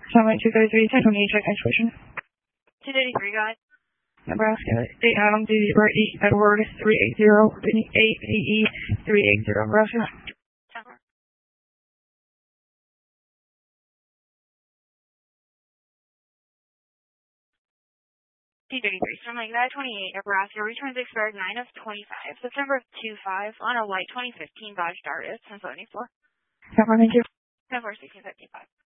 Summit 233, 1028, check expiration. 233, got it. Nebraska, 8 Adam, D, E, Edward, 380, 8 EE, 380, Nebraska. 233, Starlink 28, Nebraska, returns expired 9 of 25, September of 25, on a white 2015 Dodge Dart, 1074. Thank you. 104655.